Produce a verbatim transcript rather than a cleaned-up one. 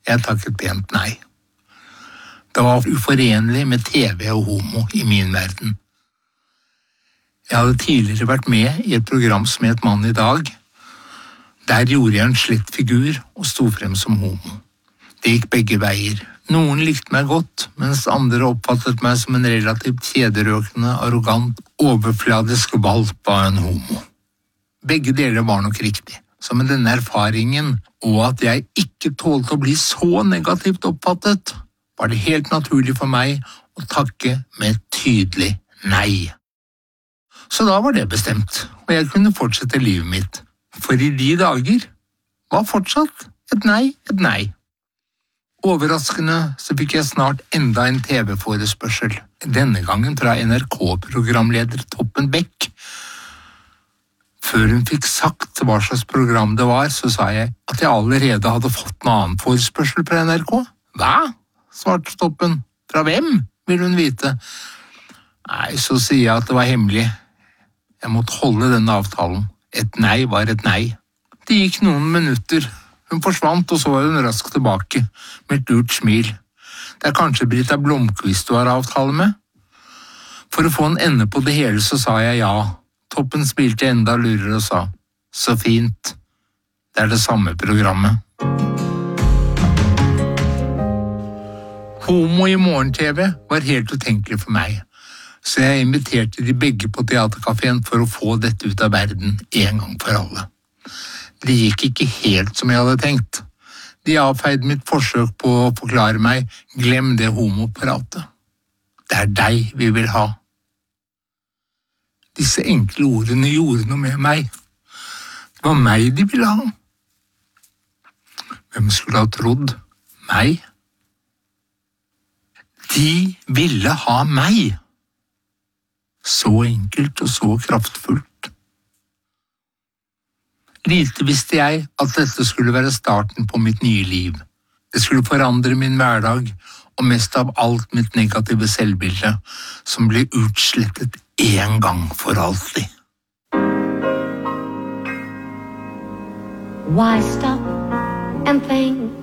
Jeg takket pent nei. Det var uforenlig med T V og homo i min verden. Jeg hadde tidligere vært med i et program som het Mann i dag. Der gjorde jeg en slett figur og sto frem som homo. Det gikk begge veier. Noen likte meg godt, mens andre oppfattet meg som en relativt kjederøkende, arrogant, overfladisk valp av en homo. Begge deler var nok riktig, så med denne erfaringen, og at jeg ikke tålte å bli så negativt oppfattet, var det helt naturlig for meg å takke med et tydelig nei. Så da var det bestemt, og jeg kunne fortsette livet mitt. For i de dager var fortsatt et nei et nei. Overraskende så fikk jeg snart enda en T V-forespørsel, denne gangen fra N R K-programleder Toppen Beck. Før hun fikk sagt hva slags program det var, så sa jeg at jeg allerede hadde fått en annen forespørsel fra N R K. Hva? Svarte Toppen. Fra hvem? Vil hun vite. Nei, så sier jeg at det var hemmelig. Jeg måtte holde denne avtalen. Et nei var et nei. Det gikk noen minutter. Hun forsvant, og så var hun raskt tilbake, med et lurt smil. Det er kanskje Britta Blomqvist du har avtale med? For å få en ende på det hele, så sa jeg ja. Toppen spilte enda lurere og sa, så fint. Det er det samme programmet. Homo i morgen-T V var helt utenkelig for meg, så jeg inviterte de begge på teaterkaféen for å få dette ut av verden en gang for alle. Det gikk ikke helt som jeg hadde tenkt. De avfeide mitt forsøk på å forklare meg, glem det homopratet. Det er deg vi vil ha. Disse enkle ordene gjorde noe med meg. Det var meg de ville ha. Hvem skulle ha trodd? Meg? De ville ha meg. Så enkelt og så kraftfullt. Lite visste jeg at dette skulle være starten på mitt nye liv. Det skulle forandre min hverdag, og mest av alt mitt negative selvbilde, som ble utslettet en gang for alltid. Why stop and think